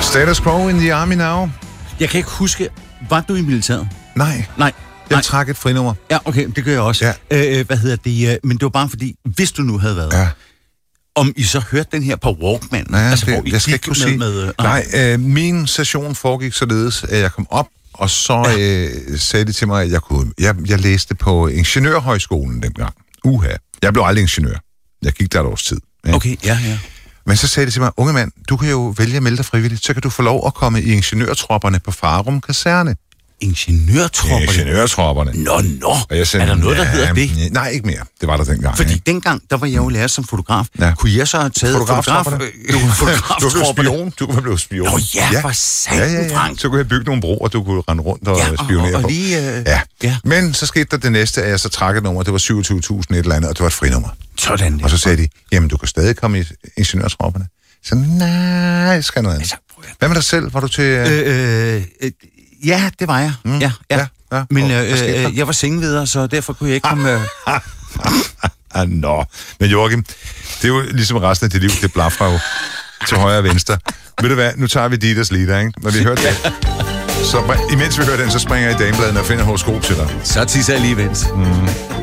Status quo in the army now? Jeg kan ikke huske, var du i militæret? Nej. Jeg trak et frinummer. Ja, okay, det gør jeg også. Ja. Men det var bare fordi, hvis du nu havde været, om I så hørte den her på Walkman? Nej, altså, jeg skal ikke kunne sige. Nej, min session foregik således, at jeg kom op, og så sagde de til mig, at jeg læste på Ingeniørhøjskolen dengang. Jeg blev aldrig ingeniør. Jeg gik der et års tid. Ja. Okay, ja. Men så sagde de til mig, unge mand, du kan jo vælge at melde dig frivilligt, så kan du få lov at komme i ingeniørtropperne på Farum Kaserne. Ingeniørtropperne? Nå. Og jeg sagde, er der noget, der hedder det? Nej, ikke mere. Det var der dengang. Fordi dengang, der var jeg jo lærer som fotograf. Ja. Kunne jeg så have taget fotograftropperne? Du kunne blive spion. Nå ja, for satan, Frank. Så kunne jeg bygge nogle broer, og du kunne rende rundt og spionere på. Ja. Men så skete der det næste, at jeg så trak et nummer. Det var 27.000 et eller andet, og det var et frinummer. Sådan. Og så sagde de, jamen du kan stadig komme i ingeniørtropperne. Så nej, jeg skal noget andet. Hvad med dig selv? Var du til... Ja, det var jeg. Ja. Men jeg var sengeleder, så derfor kunne jeg ikke komme... Nå. Men Joachim, det er jo ligesom resten af dit liv, det blaffer jo til højre og venstre. Ved du hvad, nu tager vi Dieters Lieder, ikke? Når vi hører det. Så imens vi hører den, så springer jeg i damebladene og finder horoskop til dig. Så tisser jeg lige vent.